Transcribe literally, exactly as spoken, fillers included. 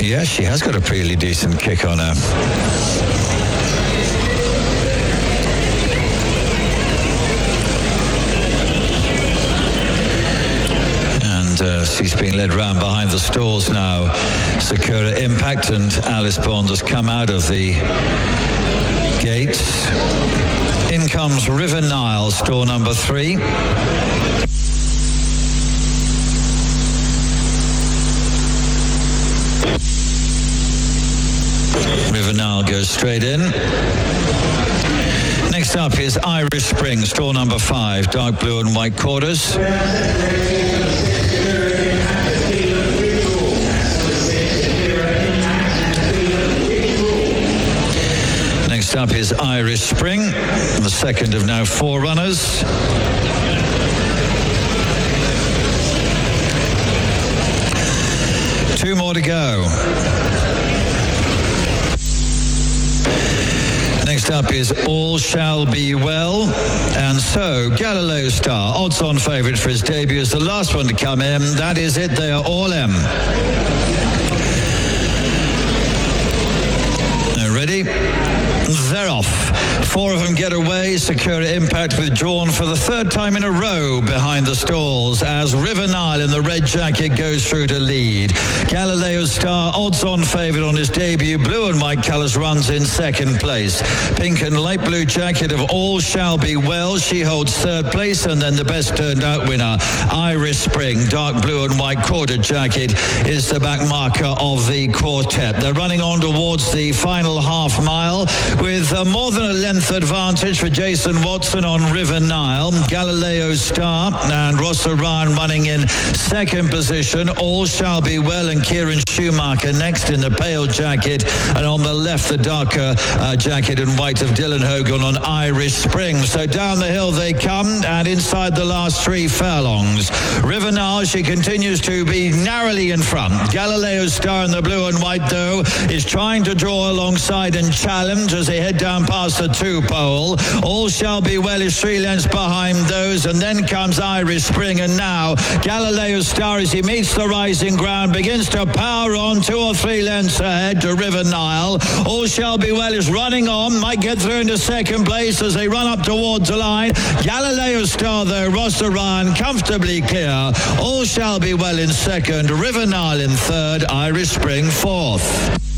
yeah, she has got a pretty decent kick on her. Uh, she's being led round behind the stalls now. Sakura Impact and Alice Bond has come out of the gates. In comes River Nile, stall number three. River Nile goes straight in. Next up is Irish Spring, stall number five, dark blue and white quarters. Next up is Irish Spring, the second of now four runners. Two more to go. Next up is All Shall Be Well. And so, Galileo Star, odds-on favourite for his debut, is the last one to come in. That is it, they are all in. Now ready? They're off. Four of them get away. Sakura Impact withdrawn for the third time in a row behind the stalls as River Nile in the red jacket goes through to lead. Galileo Star, odds-on favourite on his debut, blue and white colours, runs in second place. Pink and light blue jacket of All Shall Be Well, she holds third place, and then the best turned out winner, Irish Spring, dark blue and white quarter jacket, is the back marker of the quartet. They're running on towards the final half mile with uh, more than a length advantage for Jason Watson on River Nile. Galileo Star and Ross Orion running in second position. All Shall Be Well and Kieran Schumacher next in the pale jacket, and on the left the darker uh, jacket and white of Dylan Hogan on Irish Spring. So down the hill they come, and inside the last three furlongs, River Nile, she continues to be narrowly in front. Galileo Star in the blue and white, though, is trying to draw alongside and challenge as they head down past the two pole. All Shall Be Well is three lengths behind those, and then comes Irish Spring, and now Galileo Star, as he meets the rising ground, begins to power on two or three lengths ahead to River Nile. All Shall Be Well is running on, might get through into second place as they run up towards the line. Galileo Star, though, Ross Orion comfortably clear. All Shall Be Well in second, River Nile in third, Irish Spring fourth.